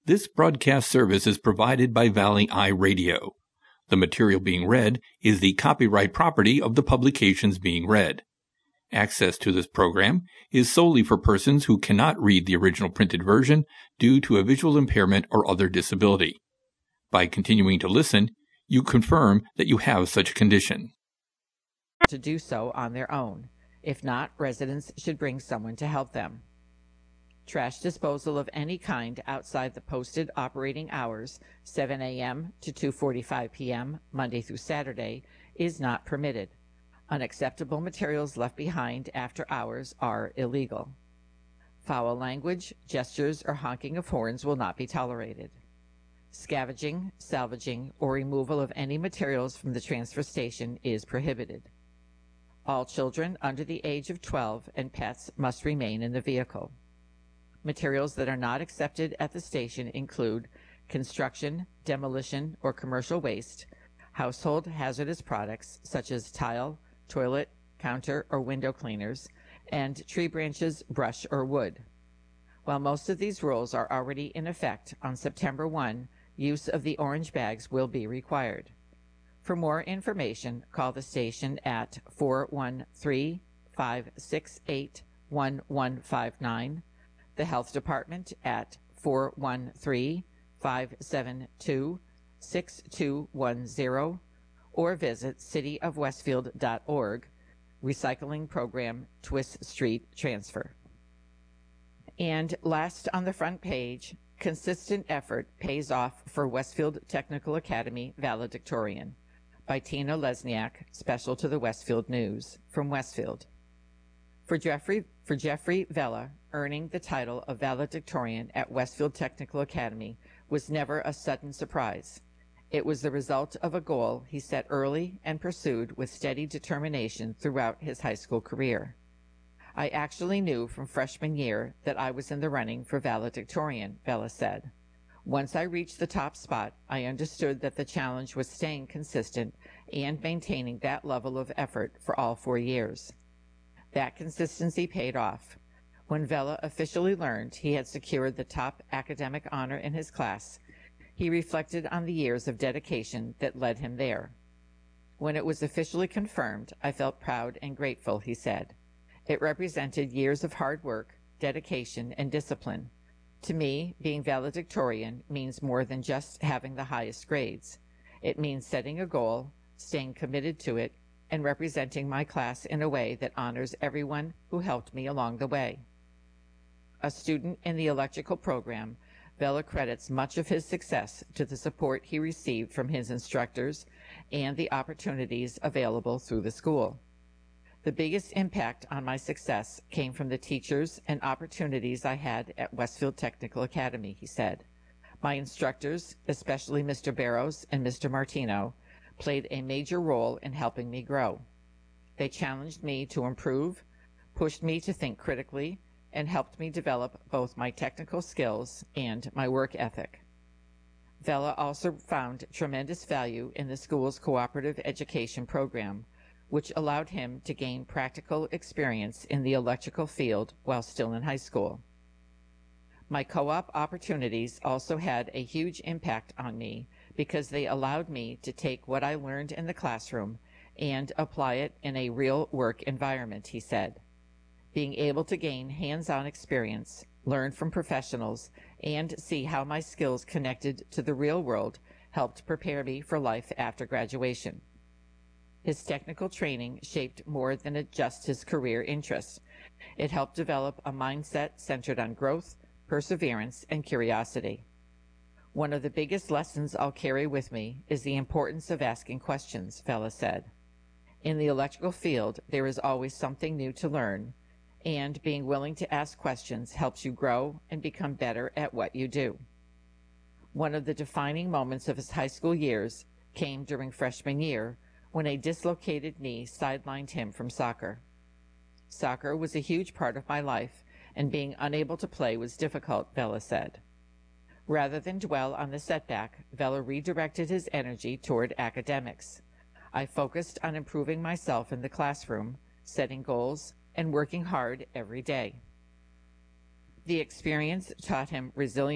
This broadcast service is provided by Valley Eye Radio. The material being read is the copyright property of the publications being read. Access to this program is solely for persons who cannot read the original printed version due to a visual impairment or other disability. By continuing to listen, you confirm that you have such a condition. To do so on their own. If not, residents should bring someone to help them. Trash disposal of any kind outside the posted operating hours, 7 a.m. to 2:45 p.m., Monday through Saturday, is not permitted. Unacceptable materials left behind after hours are illegal. Foul language, gestures, or honking of horns will not be tolerated. Scavenging, salvaging, or removal of any materials from the transfer station is prohibited. All children under the age of 12 and pets must remain in the vehicle. Materials that are not accepted at the station include construction, demolition, or commercial waste, household hazardous products such as tile, toilet, counter, or window cleaners, and tree branches, brush, or wood. While most of these rules are already in effect, on September 1, use of the orange bags will be required. For more information, call the station at 413-568-1159, the Health Department at 413-572-6210, or visit cityofwestfield.org, Recycling Program, Twist Street Transfer. And last on the front page, consistent effort pays off for Westfield Technical Academy valedictorian, by Tina Lesniak, special to the Westfield News, from Westfield. For Jeffrey Vella, earning the title of valedictorian at Westfield Technical Academy was never a sudden surprise. It was the result of a goal he set early and pursued with steady determination throughout his high school career. I actually knew from freshman year that I was in the running for valedictorian, Vella said. Once I reached the top spot, I understood that the challenge was staying consistent and maintaining that level of effort for all 4 years. That consistency paid off. When Vella officially learned he had secured the top academic honor in his class, he reflected on the years of dedication that led him there. When it was officially confirmed, I felt proud and grateful, he said. It represented years of hard work, dedication, and discipline. To me, being valedictorian means more than just having the highest grades. It means setting a goal, staying committed to it, and representing my class in a way that honors everyone who helped me along the way. A student in the electrical program, Vella credits much of his success to the support he received from his instructors and the opportunities available through the school. The biggest impact on my success came from the teachers and opportunities I had at Westfield Technical Academy, he said. My instructors, especially Mr. Barrows and Mr. Martino, played a major role in helping me grow. They challenged me to improve, pushed me to think critically, and helped me develop both my technical skills and my work ethic. Vella also found tremendous value in the school's cooperative education program, which allowed him to gain practical experience in the electrical field while still in high school. My co-op opportunities also had a huge impact on me because they allowed me to take what I learned in the classroom and apply it in a real work environment, he said. Being able to gain hands-on experience, learn from professionals, and see how my skills connected to the real world helped prepare me for life after graduation. His technical training shaped more than just his career interests. It helped develop a mindset centered on growth, perseverance, and curiosity. One of the biggest lessons I'll carry with me is the importance of asking questions, Vella said. In the electrical field, there is always something new to learn, and being willing to ask questions helps you grow and become better at what you do. One of the defining moments of his high school years came during freshman year when a dislocated knee sidelined him from soccer. Soccer was a huge part of my life, and being unable to play was difficult, Vella said. Rather than dwell on the setback, Vella redirected his energy toward academics. I focused on improving myself in the classroom, setting goals, and working hard every day. The experience taught him resilience